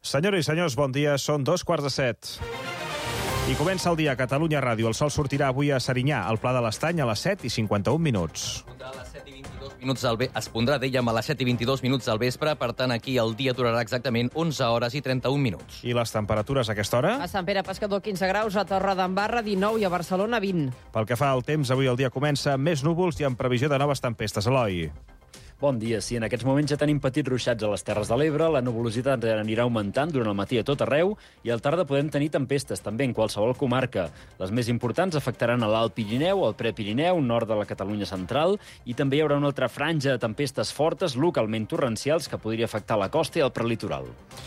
Senyores i senyors, bon dia. Són 2:45. I comença el dia a Catalunya Ràdio. El sol sortirà avui a Serinyà, al Pla de l'Estany, a les 7:51. Es pondrà, dèiem, a les 7:22 del vespre. Per tant, aquí el dia durarà exactament 11:31. I les temperatures a aquesta hora? A Sant Pere Pescador, 15 graus, a Torredembarra, 19 i a Barcelona, 20. Pel que fa al temps, avui el dia comença amb més núvols i amb previsió de noves tempestes. Eloi. Bon dia. Sí, en aquests moments ja tenim petits ruixats a les Terres de l'Ebre, la nuvolositat anirà augmentant durant el matí a tot arreu i al tarda podem tenir tempestes també en qualsevol comarca. Les més importants afectaran a l'Alt Pirineu, el Prepirineu, nord de la Catalunya central, i també hi haurà una altra franja de tempestes fortes, localment torrencials, que podria afectar la costa i el prelitoral.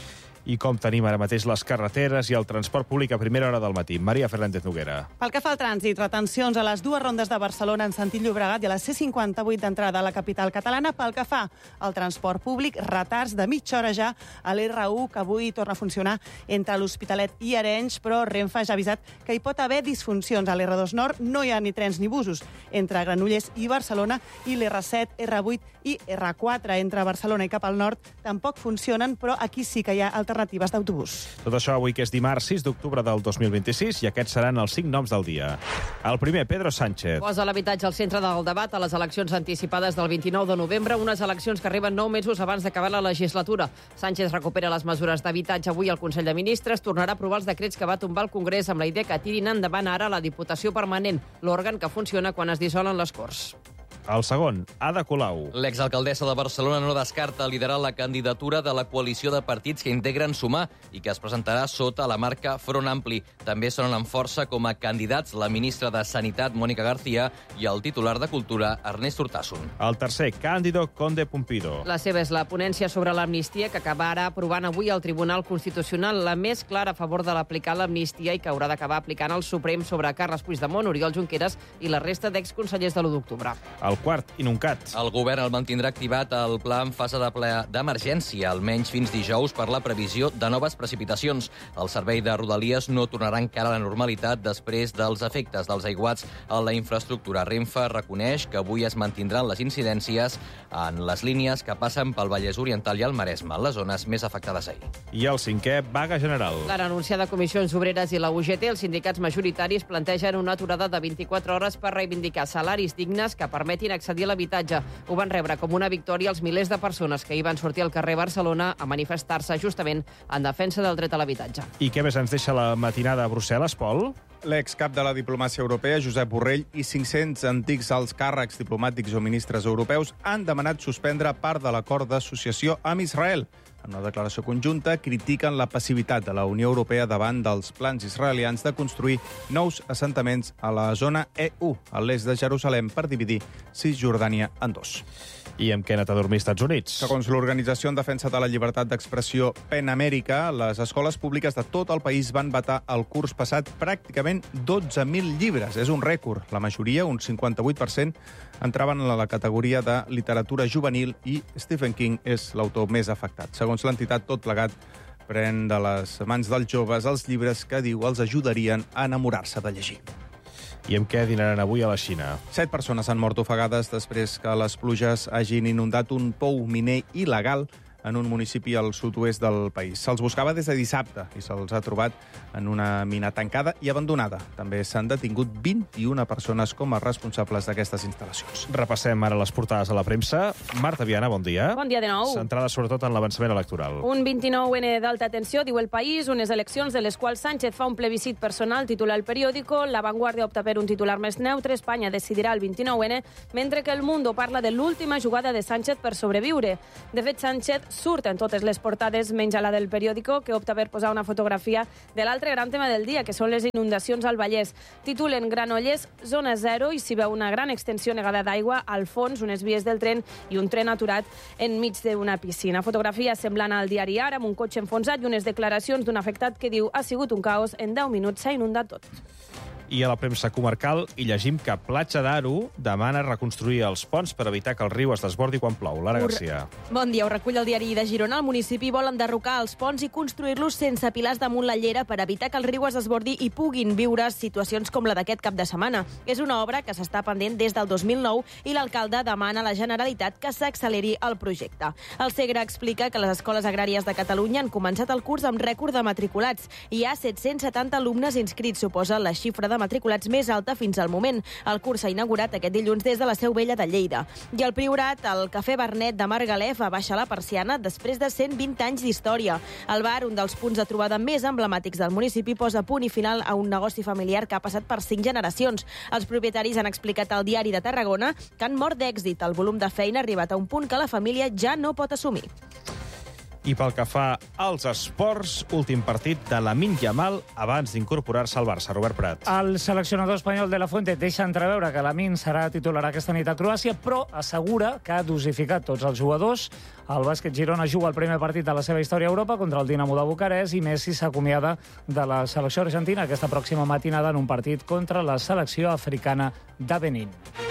I com tenim ara mateix les carreteres i el transport públic a primera hora del matí? Maria Fernández Noguera. Pel que fa al trànsit, retencions a les dues rondes de Barcelona en sentit Llobregat i a la C58 d'entrada a la capital catalana. Pel que fa al transport públic, retards de mitja hora ja a l'R1, que avui torna a funcionar entre l'Hospitalet i Arenys, però Renfe ja ha avisat que hi pot haver disfuncions. A l'R2 Nord no hi ha ni trens ni busos entre Granollers i Barcelona, i l'R7, R8 i R4 entre Barcelona i cap al nord tampoc funcionen, però aquí sí que hi ha alternatives d'autobús. Tot això avui, que és dimarts 6 d'octubre del 2026, i aquests seran els 5 noms del dia. El primer, Pedro Sánchez. Posa l'habitatge al centre del debat a les eleccions anticipades del 29 de novembre, unes eleccions que arriben 9 mesos abans d'acabar la legislatura. Sánchez recupera les mesures d'habitatge. Avui el Consell de Ministres tornarà a aprovar els decrets que va tombar el Congrés amb la idea que tirin endavant ara la Diputació Permanent, l'òrgan que funciona quan es dissolen les Corts. El segon, Ada Colau. L'exalcaldessa de Barcelona no descarta liderar la candidatura de la coalició de partits que integren Sumar i que es presentarà sota la marca Front Ampli. També sonen amb força com a candidats la ministra de Sanitat, Mònica García, i el titular de Cultura, Ernest Urtasun. El tercer, Cándido Conde Pumpido. La seva és la ponència sobre l'amnistia que acabarà aprovant avui el Tribunal Constitucional, la més clara a favor de l'aplicar l'amnistia i que haurà d'acabar aplicant el Suprem sobre Carles Puigdemont, Oriol Junqueras i la resta d'exconsellers de l'1 d'octubre. El quart, Inuncat. El govern el mantindrà activat el pla en fase d'emergència, almenys fins dijous, per la previsió de noves precipitacions. El servei de Rodalies no tornarà encara a la normalitat després dels efectes dels aiguats a la infraestructura. Renfe reconeix que avui es mantindran les incidències en les línies que passen pel Vallès Oriental i el Maresme, les zones més afectades ahir. I el cinquè, vaga general. La renúncia de Comissions Obreres i la UGT, els sindicats majoritaris plantegen una aturada de 24 hores per reivindicar salaris dignes que permetin accedir a l'habitatge. Ho van rebre com una victòria els milers de persones que hi van sortir al carrer Barcelona a manifestar-se justament en defensa del dret a l'habitatge. I què més ens deixa la matinada a Brussel·les, Pol? L'excap de la diplomàcia europea, Josep Borrell, i 500 antics alts càrrecs diplomàtics o ministres europeus han demanat suspendre part de l'acord d'associació amb Israel. En una declaració conjunta critiquen la passivitat de la Unió Europea davant dels plans israelians de construir nous assentaments a la zona EU, a l'est de Jerusalem, per dividir Cisjordània en dos. I amb què ha anat a dormir als Estats Units? Segons l'Organització en Defensa de la Llibertat d'Expressió PEN Amèrica, les escoles públiques de tot el país van vetar el curs passat pràcticament 12.000 llibres. És un rècord. La majoria, un 58%, entraven a la categoria de literatura juvenil i Stephen King és l'autor més afectat. Segons l'entitat, tot plegat pren de les mans dels joves els llibres que diu els ajudarien a enamorar-se de llegir. I amb què dinaran avui a la Xina? 7 persones han mort ofegades després que les pluges hagin inundat un pou miner il·legal en un municipi al sud-oest del país. Se'ls buscava des de dissabte i se'ls ha trobat en una mina tancada i abandonada. També s'han detingut 21 persones com a responsables d'aquestes instal·lacions. Repassem ara les portades a la premsa. Marta Viana, bon dia. Bon dia de nou. Centrada sobretot en l'avançament electoral. Un 29N d'alta tensió, diu El País, unes eleccions de les quals Sánchez fa un plebiscit personal, titula El Periódico, La Vanguardia opta per un titular més neutre, Espanya decidirà el 29N, mentre que El Mundo parla de l'última jugada de Sánchez per sobreviure. De fet, Sánchez surt en totes les portades, menys a la del Periódico, que opta per posar una fotografia de l'altre gran tema del dia, que són les inundacions al Vallès. Titulen Granollers, zona zero, i s'hi veu una gran extensió negada d'aigua, al fons unes vies del tren i un tren aturat enmig d'una piscina. Fotografia semblant al diari Ara, amb un cotxe enfonsat i unes declaracions d'un afectat que diu ha sigut un caos, en 10 minuts s'ha inundat tot. I a la premsa comarcal hi llegim que Platja d'Aro demana reconstruir els ponts per evitar que el riu es desbordi quan plou. Lara Garcia. Bon dia, ho recull el diari de Girona. El municipi vol enderrocar els ponts i construir-los sense pilars damunt la llera per evitar que el riu es desbordi i puguin viure situacions com la d'aquest cap de setmana. És una obra que s'està pendent des del 2009 i l'alcalde demana a la Generalitat que s'acceleri el projecte. El Segre explica que les escoles agràries de Catalunya han començat el curs amb rècord de matriculats. Hi ha 770 alumnes inscrits, suposa la xifra de matriculats més alta fins al moment. El curs s'ha inaugurat aquest dilluns des de la Seu Vella de Lleida. I al Priorat, el Cafè Bernet de Margalef abaixa la persiana després de 120 anys d'història. El bar, un dels punts de trobada més emblemàtics del municipi, posa punt i final a un negoci familiar que ha passat per 5 generacions. Els propietaris han explicat al Diari de Tarragona que han mort d'èxit. El volum de feina ha arribat a un punt que la família ja no pot assumir. I pel que fa als esports, últim partit de Lamine Yamal abans d'incorporar-se al Barça. Robert Prat. El seleccionador espanyol de la Fuente deixa entreveure que Lamine serà titular aquesta nit a Croàcia, però assegura que ha dosificat tots els jugadors. El Bàsquet Girona juga el primer partit de la seva història a Europa contra el Dinamo de Bucarest i Messi s'acomiada de la selecció argentina aquesta pròxima matinada en un partit contra la selecció africana de Benín.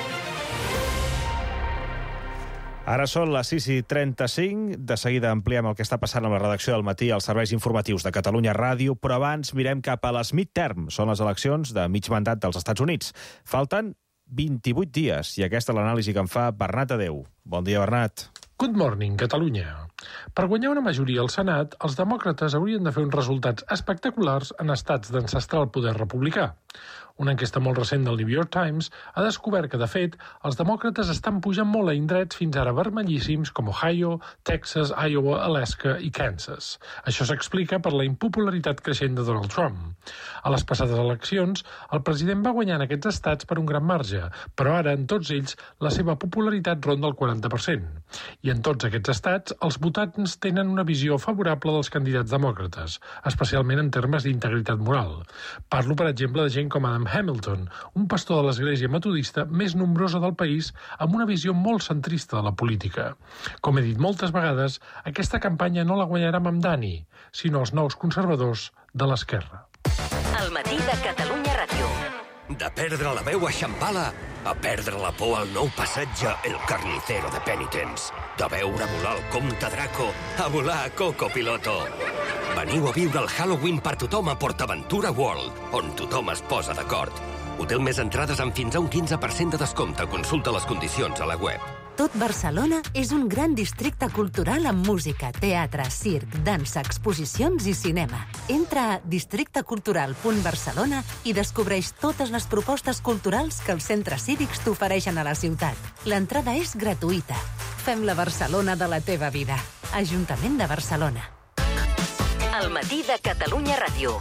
Ara són les 6:35. De seguida ampliem el que està passant amb la redacció del matí als serveis informatius de Catalunya Ràdio, però abans mirem cap a les midterm. Són les eleccions de mig mandat dels Estats Units. Falten 28 dies i aquesta és l'anàlisi que en fa Bernat Adeu. Bon dia, Bernat. Good morning, Catalunya. Per guanyar una majoria al Senat, els demòcrates haurien de fer uns resultats espectaculars en estats d'ancestral poder republicà. Una enquesta molt recent del New York Times ha descobert que, de fet, els demòcrates estan pujant molt a indrets fins ara vermellíssims com Ohio, Texas, Iowa, Alaska i Kansas. Això s'explica per la impopularitat creixent de Donald Trump. A les passades eleccions, el president va guanyar en aquests estats per un gran marge, però ara, en tots ells, la seva popularitat ronda el 40%. I en tots aquests estats, els votants tenen una visió favorable dels candidats demòcrates, especialment en termes d'integritat moral. Parlo, per exemple, de gent com Adam Hamilton, un pastor de l'església metodista més nombrosa del país amb una visió molt centrista de la política. Com he dit moltes vegades, aquesta campanya no la guanyarà Mamdani, sinó els nous conservadors de l'esquerra. El matí de Catalunya Ràdio. De perdre la veu a Shambhala a perdre la por al nou passatge El Carnicero de Penitents. De veure volar el comte Draco a volar a Coco Piloto. Veniu a viure el Halloween per tothom a PortAventura World, on tothom es posa d'acord. Hotel més entrades amb fins a un 15% de descompte. Consulta les condicions a la web. Tot Barcelona és un gran districte cultural amb música, teatre, circ, dansa, exposicions i cinema. Entra a districtecultural.barcelona i descobreix totes les propostes culturals que els centres cívics t'ofereixen a la ciutat. L'entrada és gratuïta. Fem la Barcelona de la teva vida. Ajuntament de Barcelona. El matí de Catalunya Ràdio.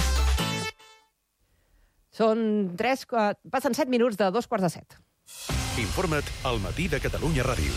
Passen 7 minuts de 7:15. Informa't al matí de Catalunya Ràdio.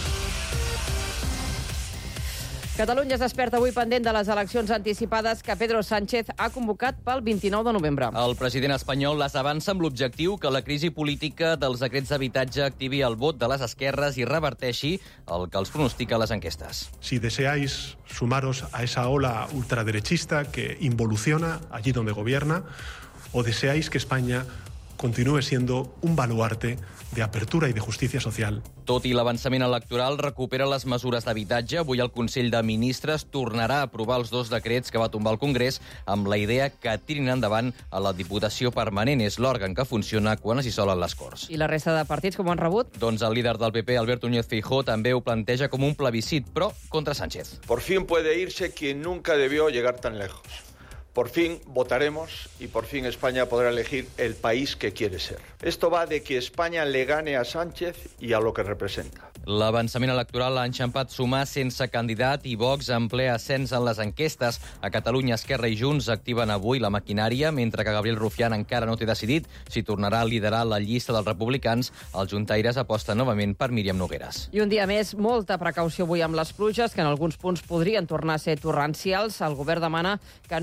Catalunya es desperta avui pendent de les eleccions anticipades que Pedro Sánchez ha convocat pel 29 de novembre. El president espanyol les avança amb l'objectiu que la crisi política dels decrets d'habitatge activi el vot de les esquerres i reverteixi el que els pronostica les enquestes. Si deseáis sumaros a esa ola ultraderechista que involuciona allí donde gobierna, o deseáis que España continúe siendo un baluarte de apertura y de justicia social. Tot i l'avançament electoral, recupera les mesures d'habitatge. Avui el Consell de Ministres tornarà a aprovar els 2 decrets que va tombar el Congrés amb la idea que tirin endavant a la Diputació Permanent. És l'òrgan que funciona quan es dissolen les Corts. I la resta de partits com ho han rebut? Doncs el líder del PP, Alberto Núñez Feijóo, també ho planteja com un plebiscit, però contra Sánchez. Por fin puede irse quien nunca debió llegar tan lejos. Por fin votaremos y por fin España podrá elegir el país que quiere ser. Esto va de que España le gane a Sánchez y a lo que representa. L'avançament electoral ha enxampat sumar sense candidat i Vox en ple ascens en les enquestes. A Catalunya, Esquerra i Junts activen avui la maquinària, mentre que Gabriel Rufián encara no té decidit si tornarà a liderar la llista dels republicans. Els juntaires aposten novament per Míriam Nogueras. I un dia més, molta precaució avui amb les pluges, que en alguns punts podrien tornar a ser torrencials. El govern demana que no s'abaixi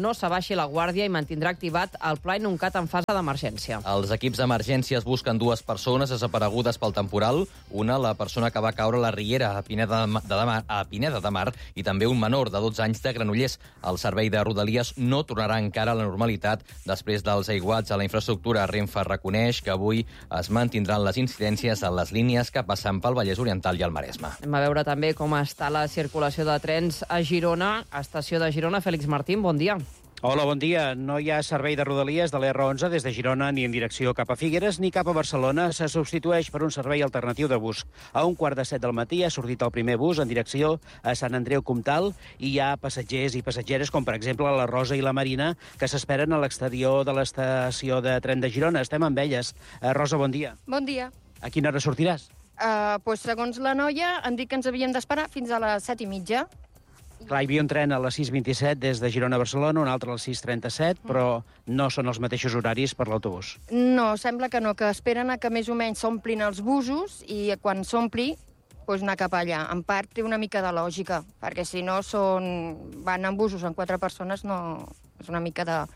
baixi la guàrdia i mantindrà activat el Pla Inuncat en fase d'emergència. Els equips d'emergències busquen 2 persones desaparegudes pel temporal. Una, la persona que va caure a la riera a Pineda de Mar, i també un menor de 12 anys de Granollers. El servei de Rodalies no tornarà encara a la normalitat després dels aiguats a la infraestructura. Renfe reconeix que avui es mantindran les incidències en les línies que passen pel Vallès Oriental i el Maresme. Anem a veure també com està la circulació de trens a Girona. Estació de Girona, Fèlix Martín, bon dia. Hola, bon dia. No hi ha servei de Rodalies de l'R11 des de Girona ni en direcció cap a Figueres ni cap a Barcelona. Se substitueix per un servei alternatiu de bus. A 1:15 del matí ha sortit el primer bus en direcció a Sant Andreu Comtal i hi ha passatgers i passatgeres, com per exemple la Rosa i la Marina, que s'esperen a l'exterior de l'estació de tren de Girona. Estem amb elles. Rosa, bon dia. Bon dia. A quina hora sortiràs? Segons la noia, han dit que ens havíem d'esperar fins a les 7:30. Clar, hi havia un tren a les 6:27 des de Girona a Barcelona, un altre a les 6:37, però no són els mateixos horaris per l'autobús. No, sembla que no, que esperen a que més o menys s'omplin els busos i quan s'ompli, doncs anar cap allà. En part té una mica de lògica, perquè si no van en busos amb 4 persones, no és una mica de...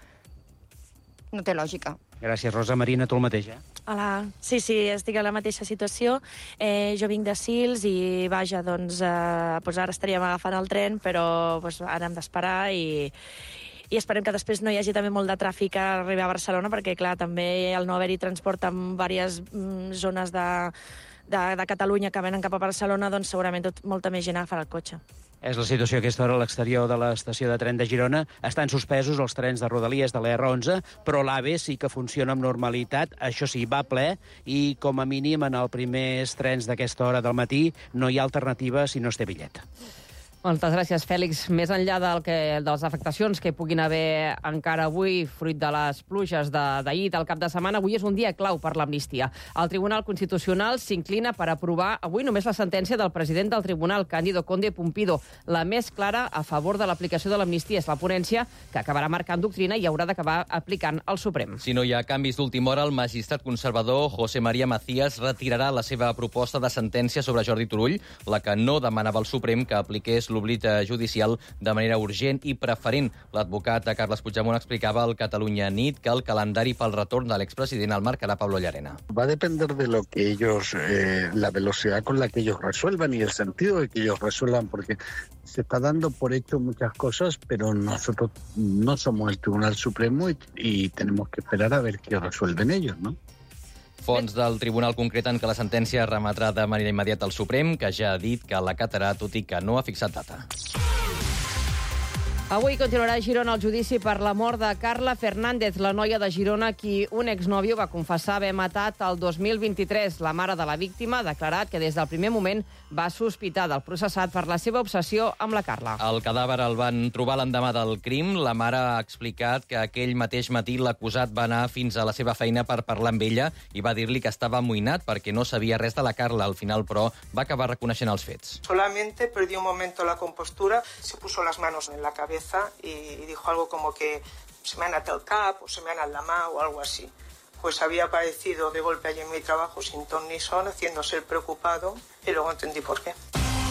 no té lògica. Gràcies, Rosa. Marina, tu el mateix, Hola. Sí, estic a la mateixa situació. Jo vinc de Sils i, vaja, doncs ara estaríem agafant el tren, però ara hem d'esperar i esperem que després no hi hagi també molt de tràfic a arribar a Barcelona, perquè, clar, també al no haver-hi transport en diverses zones de Catalunya que venen cap a Barcelona, doncs segurament molta més gent agafarà el cotxe. És la situació a aquesta hora a l'exterior de l'estació de tren de Girona. Estan suspesos els trens de Rodalies de l'R11, però l'AVE sí que funciona amb normalitat. Això sí, va ple i, com a mínim, en els primers trens d'aquesta hora del matí no hi ha alternativa si no es té bitllet. Moltes gràcies, Fèlix. Més enllà de les afectacions que puguin haver encara avui, fruit de les pluges d'ahir, del cap de setmana, avui és un dia clau per l'amnistia. El Tribunal Constitucional s'inclina per aprovar avui només la sentència del president del Tribunal, Cándido Conde Pumpido, la més clara a favor de l'aplicació de l'amnistia. És la ponència que acabarà marcant doctrina i haurà d'acabar aplicant el Suprem. Si no hi ha canvis d'última hora, el magistrat conservador José María Macías retirarà la seva proposta de sentència sobre Jordi Turull, la que no demanava al Suprem que apliqués l'oblit judicial de manera urgent i preferent. L'advocat Carles Puigdemont explicava al Catalunya Nit que el calendari pel retorn de l'expresident el marcarà Pablo Llarena. Va a depender de lo que ellos, la velocidad con la que ellos resuelvan y el sentido de que ellos resuelvan, porque se está dando por hecho muchas cosas, pero nosotros no somos el Tribunal Supremo y tenemos que esperar a ver qué resuelven ellos, ¿no? Fonts del tribunal concreten que la sentència es remetrà de manera immediata al Suprem, que ja ha dit que l'acatarà, tot i que no ha fixat data. Avui continuarà a Girona el judici per la mort de Carla Fernández, la noia de Girona qui un exnòvio va confessar haver matat el 2023. La mare de la víctima ha declarat que des del primer moment va sospitar del processat per la seva obsessió amb la Carla. El cadàver el van trobar l'endemà del crim. La mare ha explicat que aquell mateix matí l'acusat va anar fins a la seva feina per parlar amb ella i va dir-li que estava amoïnat perquè no sabia res de la Carla. Al final, però, va acabar reconeixent els fets. Solamente perdió un momento la compostura, se puso las manos en la cabeza y dijo algo como que se me ha anat el cap o se me ha anat la mà o algo así. Pues había aparecido de golpe allí en mi trabajo sin ton ni son, haciéndose el preocupado, y luego entendí por qué.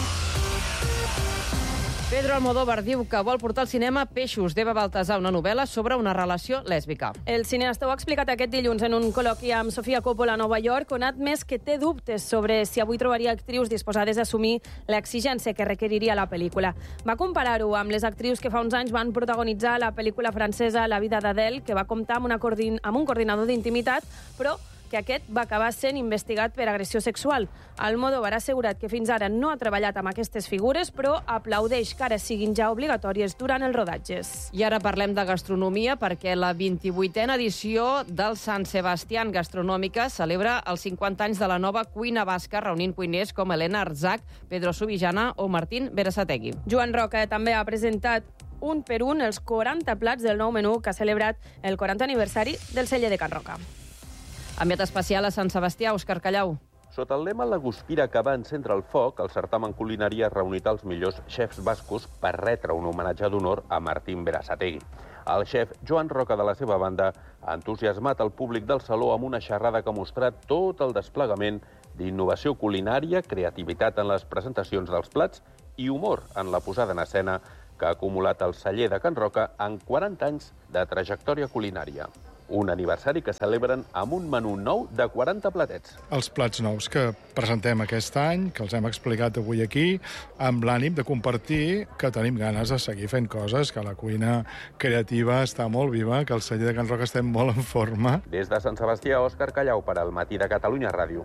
Pedro Almodóvar diu que vol portar al cinema Peixos d'Eva Baltasar, una novel·la sobre una relació lèsbica. El cineasta ho ha explicat aquest dilluns en un col·loqui amb Sofia Coppola a Nova York, on ha admès que té dubtes sobre si avui trobaria actrius disposades a assumir l'exigència que requeriria la pel·lícula. Va comparar-ho amb les actrius que fa uns anys van protagonitzar la pel·lícula francesa La vida d'Adèle, que va comptar amb un coordinador d'intimitat, però que aquest va acabar sent investigat per agressió sexual. Almodóvar ha assegurat que fins ara no ha treballat amb aquestes figures, però aplaudeix que ara siguin ja obligatòries durant els rodatges. I ara parlem de gastronomia, perquè la 28a edició del Sant Sebastián Gastronòmica celebra els 50 anys de la nova cuina basca, reunint cuiners com Helena Arzac, Pedro Subijana o Martín Berasategui. Joan Roca també ha presentat un per un els 40 plats del nou menú que ha celebrat el 40 aniversari del celler de Can Roca. Enviat especial a Sant Sebastià, Òscar Callau. Sota el lema La guspira que va encendre el foc, el certamen culinari ha reunit els millors xefs bascos per retre un homenatge d'honor a Martín Berasategui. El xef Joan Roca, de la seva banda, ha entusiasmat el públic del saló amb una xerrada que ha mostrat tot el desplegament d'innovació culinària, creativitat en les presentacions dels plats i humor en la posada en escena que ha acumulat el celler de Can Roca en 40 anys de trajectòria culinària. Un aniversari que celebren amb un menú nou de 40 platets. Els plats nous que presentem aquest any, que els hem explicat avui aquí, amb l'ànim de compartir que tenim ganes de seguir fent coses, que la cuina creativa està molt viva, que al celler de Can Roca estem molt en forma. Des de Sant Sebastià, Òscar Callau per al Matí de Catalunya Ràdio.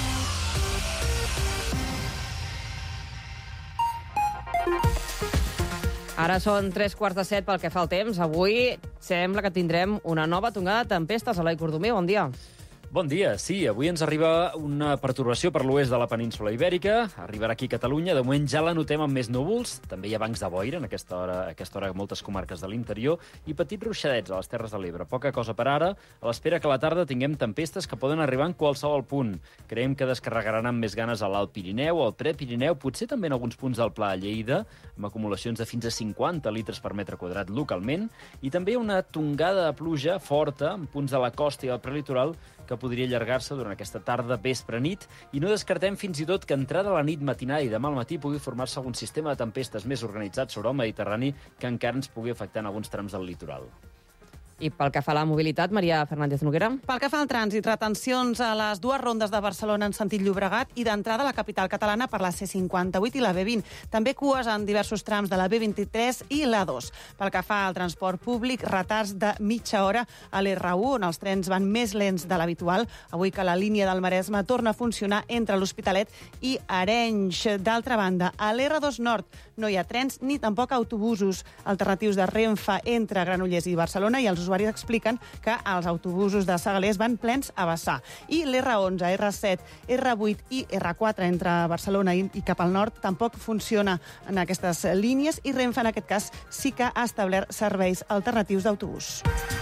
Ara són 3:15 pel que fa al temps. Avui sembla que tindrem una nova tongada de tempestes. Eloi Cordomer, bon dia. Bon dia. Sí, avui ens arriba una pertorbació per l'oest de la península Ibèrica. Arribarà aquí a Catalunya. De moment ja la notem amb més núvols. També hi ha bancs de boira en aquesta hora a moltes comarques de l'interior i petits ruixadets a les Terres de l'Ebre. Poca cosa per ara, a l'espera que a la tarda tinguem tempestes que poden arribar en qualsevol punt. Creiem que descarregaran amb més ganes a l'Alt Pirineu, al Prepirineu, potser també en alguns punts del Pla a Lleida, amb acumulacions de fins a 50 litres per metre quadrat localment, i també una tongada de pluja forta en punts de la costa i el prelitoral que podria allargar-se durant aquesta tarda, vespre, nit, i no descartem fins i tot que entrada a la nit, matinada i demà al matí pugui formar-se algun sistema de tempestes més organitzat sobre el Mediterrani que encara ens pugui afectar en alguns trams del litoral. I pel que fa a la mobilitat, Maria Fernández Noguera? Pel que fa al trànsit, retencions a les dues rondes de Barcelona en sentit Llobregat i d'entrada a la capital catalana per la C58 i la B20. També cues en diversos trams de la B23 i l'A2. Pel que fa al transport públic, retards de mitja hora a l'R1, on els trens van més lents de l'habitual. Avui que la línia del Maresme torna a funcionar entre l'Hospitalet i Arenys. D'altra banda, a l'R2 Nord no hi ha trens ni tampoc autobusos alternatius de Renfe entre Granollers i Barcelona, i els usuaris expliquen que els autobusos de Segalers van plens a vessar. I l'R11, R7, R8 i R4 entre Barcelona i cap al nord tampoc funciona en aquestes línies, i Renfe en aquest cas sí que ha establert serveis alternatius d'autobús.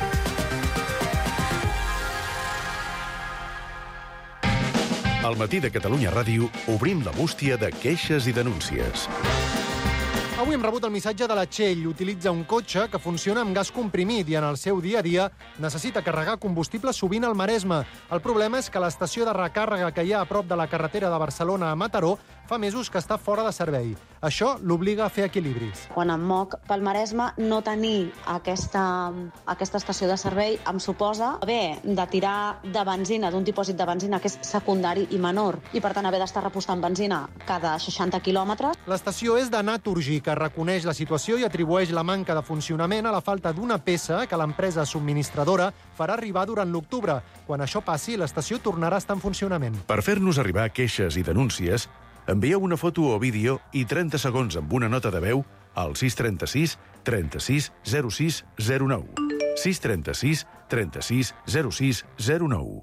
Al Matí de Catalunya Ràdio obrim la bústia de queixes i denúncies. Avui hem rebut el missatge de la Txell. Utilitza un cotxe que funciona amb gas comprimit i en el seu dia a dia necessita carregar combustible sovint al Maresme. El problema és que l'estació de recàrrega que hi ha a prop de la carretera de Barcelona a Mataró fa mesos que està fora de servei. Això l'obliga a fer equilibris. Quan em moc pel Maresme, no tenir aquesta estació de servei em suposa haver de tirar de benzina, d'un dipòsit de benzina que és secundari i menor, i per tant haver d'estar repostant benzina cada 60 quilòmetres. L'estació és de Naturgy, que reconeix la situació i atribueix la manca de funcionament a la falta d'una peça que l'empresa subministradora farà arribar durant l'octubre. Quan això passi, l'estació tornarà a estar en funcionament. Per fer-nos arribar queixes i denúncies, envieu una foto o vídeo i 30 segons amb una nota de veu al 636 36 06 09. 636 36 06 09.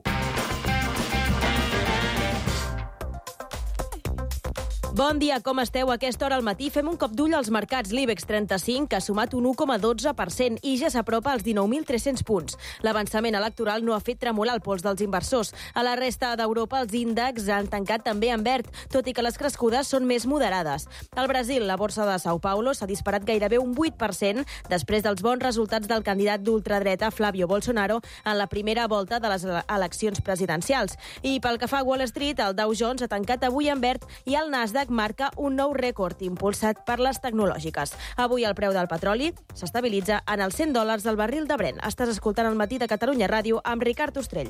Bon dia, com esteu? A aquesta hora al matí fem un cop d'ull als mercats. L'IBEX 35, que ha sumat un 1,12% i ja s'apropa als 19.300 punts. L'avançament electoral no ha fet tremolar el pols dels inversors. A la resta d'Europa, els índexs han tancat també en verd, tot i que les crescudes són més moderades. Al Brasil, la borsa de São Paulo s'ha disparat gairebé un 8% després dels bons resultats del candidat d'ultradreta Flávio Bolsonaro en la primera volta de les eleccions presidencials. I pel que fa a Wall Street, el Dow Jones ha tancat avui en verd i el Nasdaq marca un nou rècord impulsat per les tecnològiques. Avui el preu del petroli s'estabilitza en els $100 del barril de Brent. Estàs escoltant el Matí de Catalunya Ràdio amb Ricard Ostrell.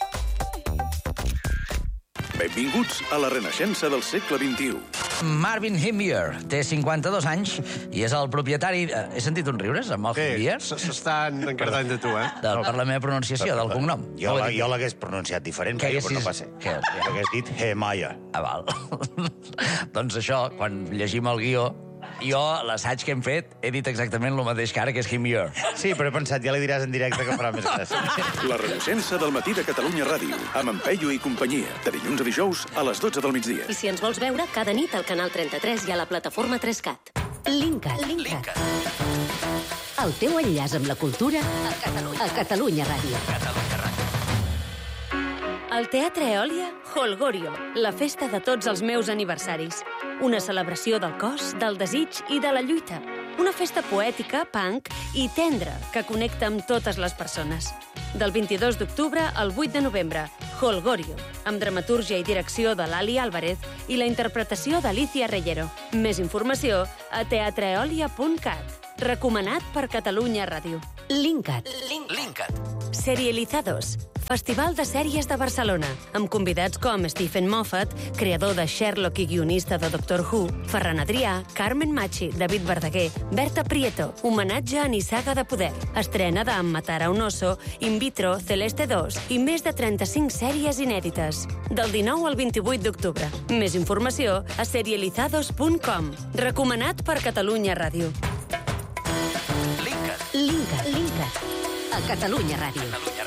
Benvinguts a la renaixença del segle XXI. Marvin Himbier té 52 anys i és el propietari... He sentit uns riures amb el Himbier? S'estan encardant de tu, eh? Per la meva pronunciació del cognom. Jo l'hagués pronunciat diferent, però no va ser. L'hagués dit Hemaya. Ah, val. Doncs això, quan llegim el guió, jo, l'assaig que hem fet, he dit exactament el mateix que ara, que és Himbier. Sí, però he pensat, ja li diràs en directe que farà més gràcia. La renaixença del Matí de Catalunya Ràdio, amb en Peyu i companyia, de dilluns a dijous a les 12 del migdia. I si ens vols veure, cada nit al Canal 33 i a la plataforma 3CAT. Linkat. El teu enllaç amb la cultura a Catalunya Ràdio. Al Teatre Eòlia, Holgorio, la festa de tots els meus aniversaris. Una celebració del cos, del desig i de la lluita. Una festa poètica, punk i tendra que connecta amb totes les persones. Del 22 d'octubre al 8 de novembre, Holgorio, amb dramatúrgia i direcció de Lali Álvarez i la interpretació d'Alicia Reyero. Més informació a teatreolia.cat. Recomanat per Catalunya Ràdio. Linkat. Serializados. Festival de sèries de Barcelona, amb convidats com Stephen Moffat, creador de Sherlock i guionista de Doctor Who, Ferran Adrià, Carmen Machi, David Verdaguer, Berta Prieto, homenatge a Nissaga de Poder, estrena de Matar a un oso, In vitro, Celeste 2 i més de 35 sèries inèdites. Del 19 al 28 d'octubre. Més informació a serializados.com. Recomanat per Catalunya Ràdio. Linkat. A Catalunya Ràdio.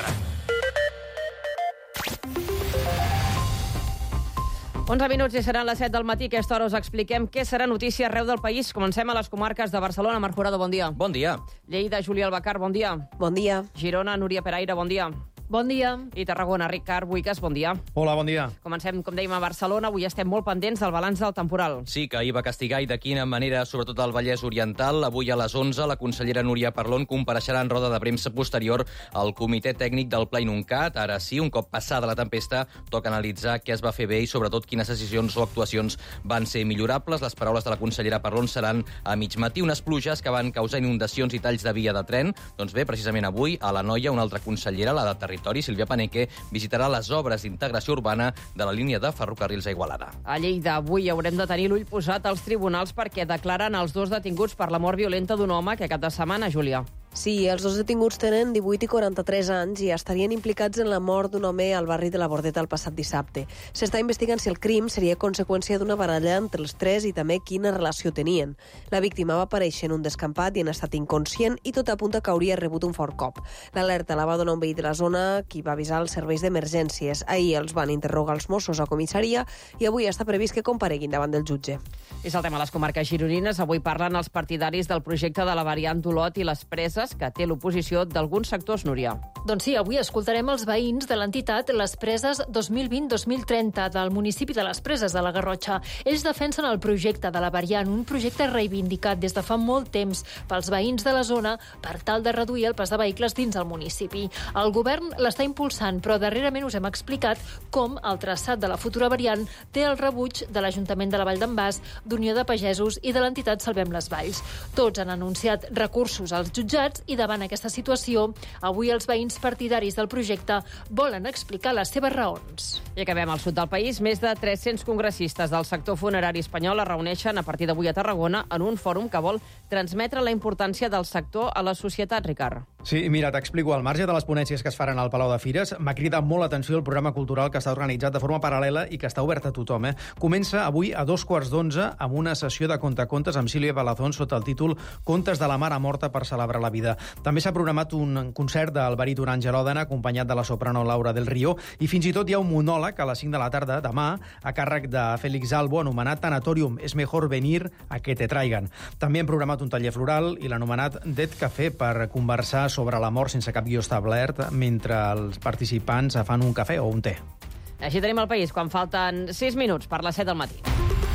11 minuts i seran les 7 del matí. A aquesta hora us expliquem què serà notícia arreu del país. Comencem a les comarques de Barcelona. Marc Jurado, bon dia. Bon dia. Lleida, Júlia Albacar, bon dia. Bon dia. Girona, Núria Peraire, bon dia. Bon dia. I Tarragona, Ricard Buigas, bon dia. Hola, bon dia. Comencem, com dèiem, a Barcelona. Avui estem molt pendents del balanç del temporal. Sí, que ahir va castigar i de quina manera, sobretot al Vallès Oriental. Avui a les 11, la consellera Núria Parlon compareixerà en roda de premsa posterior al comitè tècnic del Pla Inuncat. Ara sí, un cop passada la tempesta, toca analitzar què es va fer bé i, sobretot, quines decisions o actuacions van ser millorables. Les paraules de la consellera Parlon seran a mig matí. Unes pluges que van causar inundacions i talls de via de tren. Doncs bé, precisament avui, a l'Anoia, una altra consellera, la de Territori, Sílvia Paneque, visitarà les obres d'integració urbana de la línia de ferrocarrils a Igualada. A Lleida avui haurem de tenir l'ull posat als tribunals perquè declaren els dos detinguts per la mort violenta d'un home que cap de setmana, Júlia. Sí, els dos detinguts tenen 18 i 43 anys i estarien implicats en la mort d'un home al barri de la Bordeta el passat dissabte. S'està investigant si el crim seria conseqüència d'una baralla entre els tres i també quina relació tenien. La víctima va aparèixer en un descampat i en estat inconscient i tot apunta que hauria rebut un fort cop. L'alerta la va donar un veí de la zona, qui va avisar els serveis d'emergències. Ahir els van interrogar els Mossos a comissaria i avui està previst que compareguin davant del jutge. I saltem a les comarques gironines. Avui parlen els partidaris del projecte de la variant d'Olot i les Preses, que té l'oposició d'alguns sectors, Núria. Doncs sí, avui escoltarem els veïns de l'entitat Les Preses 2020-2030 del municipi de Les Preses de la Garrotxa. Ells defensen el projecte de la variant, un projecte reivindicat des de fa molt temps pels veïns de la zona per tal de reduir el pas de vehicles dins el municipi. El govern l'està impulsant, però darrerament us hem explicat com el traçat de la futura variant té el rebuig de l'Ajuntament de la Vall d'en Bas, d'Unió de Pagesos i de l'entitat Salvem les Valls. Tots han anunciat recursos als jutjats i davant aquesta situació, avui els veïns partidaris del projecte volen explicar les seves raons. I acabem al sud del país. Més de 300 congressistes del sector funerari espanyol es reuneixen a partir d'avui a Tarragona en un fòrum que vol transmetre la importància del sector a la societat, Ricard. Sí, mira, t'explico. Al marge de les ponències que es faran al Palau de Fires, m'ha cridat molt l'atenció el programa cultural que està organitzat de forma paral·lela i que està obert a tothom. Comença avui a 2:15 amb una sessió de contacontes amb Sílvia Palazón sota el títol Contes de la mare morta per celebrar la vida. També s'ha programat un concert del baríton Àngel Òdena, acompanyat de la soprano Laura del Río, i fins i tot hi ha un monòleg a les 5 de la tarda, demà, a càrrec de Félix Albo, anomenat Tanatorium, es mejor venir a que te traigan. També hem programat un taller floral i l'anomenat Det Café per conversar sobre la mort sense cap guió establert mentre els participants fan un cafè o un te. Així tenim el país quan falten 6 minuts per les 7 del matí.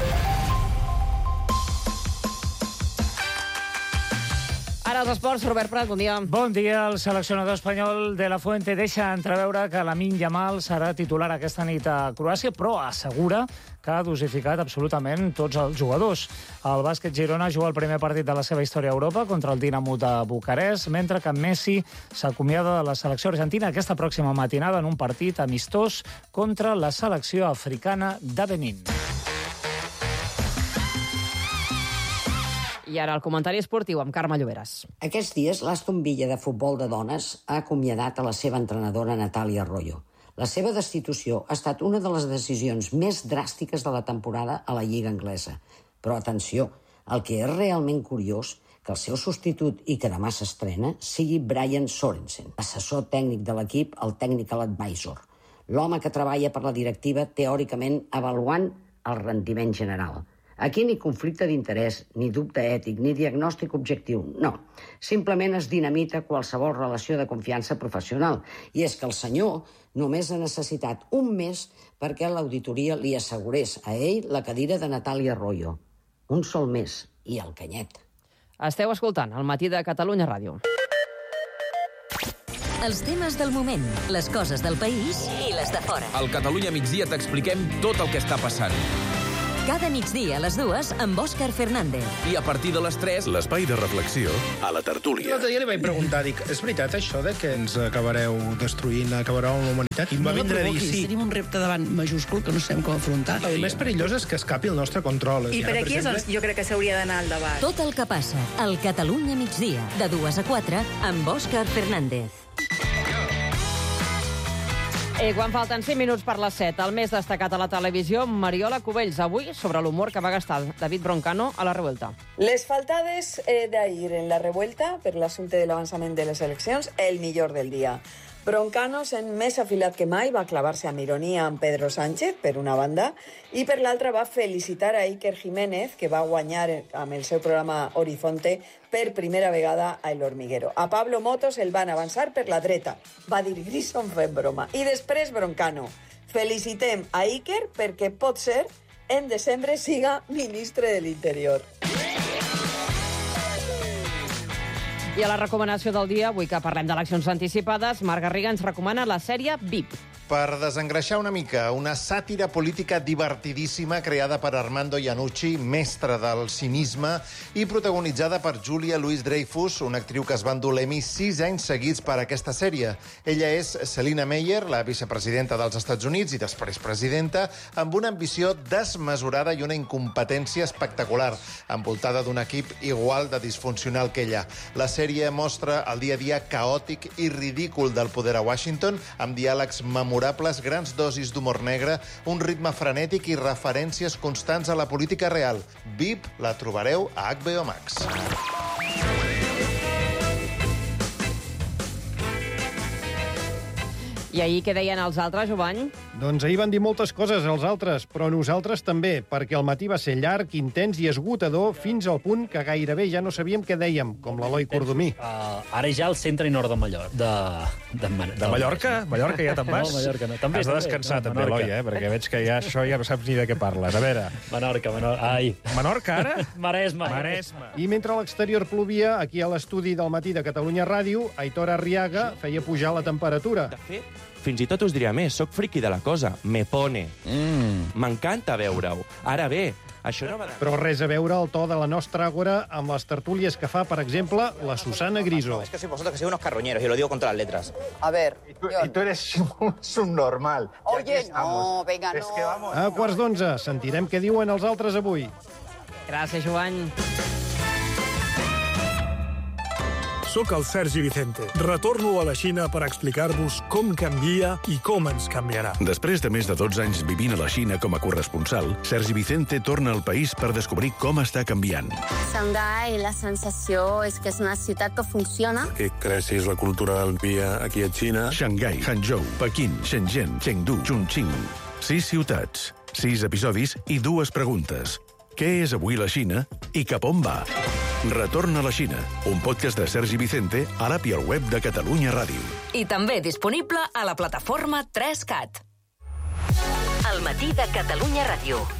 Ara els esports, Robert Prat, bon dia. Bon dia. El seleccionador espanyol de la Fuente deixa entreveure que Lamine Yamal serà titular aquesta nit a Croàcia, però assegura que ha dosificat absolutament tots els jugadors. El bàsquet Girona juga el primer partit de la seva història a Europa contra el Dinamo de Bucarest, mentre que Messi s'acomiada de la selecció argentina aquesta pròxima matinada en un partit amistós contra la selecció africana de Benín. I ara el comentari esportiu amb Carme Lloberes. Aquests dies l'Aston Villa de futbol de dones ha acomiadat a la seva entrenadora Natàlia Arroyo. La seva destitució ha estat una de les decisions més dràstiques de la temporada a la Lliga anglesa. Però atenció, el que és realment curiós que el seu substitut i que demà s'estrena sigui Brian Sorensen, assessor tècnic de l'equip, el Technical Advisor. L'home que treballa per la directiva teòricament avaluant el rendiment general. Aquí ni conflicte d'interès, ni dubte ètic, ni diagnòstic objectiu. No, simplement es dinamita qualsevol relació de confiança professional. I és que el senyor només ha necessitat un mes perquè l'auditoria li assegurés a ell la cadira de Natàlia Arroyo. Un sol mes i el canyet. Esteu escoltant el matí de Catalunya Ràdio. Els temes del moment, les coses del país i les de fora. Al Catalunya Migdia t'expliquem tot el que està passant. Cada migdia a les 2 amb Òscar Fernández. I a partir de les 3... L'espai de reflexió a la tertúlia. L'altre dia li vaig preguntar, dic, és veritat això de que ens acabareu destruint, acabareu amb la humanitat? I em va vindre a dir, sí. Tenim un repte davant majúscul que no sabem com afrontar. El més perillós és que escapi el nostre control. I per aquí és on jo crec que s'hauria d'anar al debat. Tot el que passa al Catalunya Migdia, de 2 a 4, amb Òscar Fernández. Quan falten 5 minuts per les 7, el més destacat a la televisió, Mariola Cubells, avui sobre l'humor que va gastar David Broncano a la Revuelta. Les faltades d'ahir en la Revuelta per l'assumpte de l'avançament de les eleccions, el millor del dia. Broncano, sent més afilat que mai, va clavar-se amb ironia amb Pedro Sánchez, per una banda, i per l'altra va felicitar a Iker Jiménez, que va guanyar amb el seu programa Horizonte per primera vegada a El Hormiguero. A Pablo Motos el van avançar per la dreta. Va dir Grison fent broma. I després Broncano. Felicitem a Iker perquè pot ser en desembre siga ministre de l'Interior. I a la recomanació del dia, avui que parlem d'eleccions anticipades, Marc Garriga ens recomana la sèrie VIP. Per desengreixar una mica, una sàtira política divertidíssima creada per Armando Iannucci, mestre del cinisme, i protagonitzada per Julia Louis-Dreyfus, una actriu que es va endur l'Emmy 6 anys seguits per aquesta sèrie. Ella és Selina Meyer, la vicepresidenta dels Estats Units i després presidenta, amb una ambició desmesurada i una incompetència espectacular, envoltada d'un equip igual de disfuncional que ella. La sèrie mostra el dia a dia caòtic i ridícul del poder a Washington, amb diàlegs memorables, grans dosis d'humor negre, un ritme frenètic i referències constants a la política real. VIP la trobareu a HBO Max. I ahir què deien els altres, Jovany? Doncs ahir van dir moltes coses els altres, però nosaltres també, perquè el matí va ser llarg, intens i esgotador, fins al punt que gairebé ja no sabíem què dèiem, com l'Eloi Cordomí. Ara ja al centre i nord de Mallorca. De Mallorca? Mallorca ja te'n vas? No, Mallorca no. Has de descansar també, Eloi, perquè veig que ja això ja no saps ni de què parles. A veure... Menorca. Ai. Menorca, ara? Maresme. I mentre a l'exterior plovia, aquí a l'estudi del matí de Catalunya Ràdio, Aitor Arriaga feia pujar la temperatura. De fet, fins i tot us diria més, soc friqui de la cosa, me pone. M'encanta veure-ho. Ara bé, això no va... Però res a veure el to de la nostra àgora amb les tertúlies que fa, per exemple, la Susana Griso. Es que sois vosotros que sois unos carroñeros, y lo digo contra las letras. A ver... Y tú eres un subnormal. Oye, no, venga, no. Es que vamos... A 11:15 sentirem què diuen els altres avui. Gràcies, Joan. Soc el Sergi Vicente. Retorno a la Xina per explicar-vos com canvia i com ens canviarà. Després de més de 12 anys vivint a la Xina com a corresponsal, Sergi Vicente torna al país per descobrir com està canviant. Xangai, la sensació és que és una ciutat que funciona. Que creixis la cultura del dia aquí a Xina. Xangai, Hangzhou, Pequín, Shenzhen, Chengdu, Chongqing. 6 ciutats, 6 episodis i 2 preguntes. Què és avui la Xina i cap on va? Retorna a la Xina, un podcast de Sergi Vicente a l'app i al web de Catalunya Ràdio. I també disponible a la plataforma 3CAT. El matí de Catalunya Ràdio.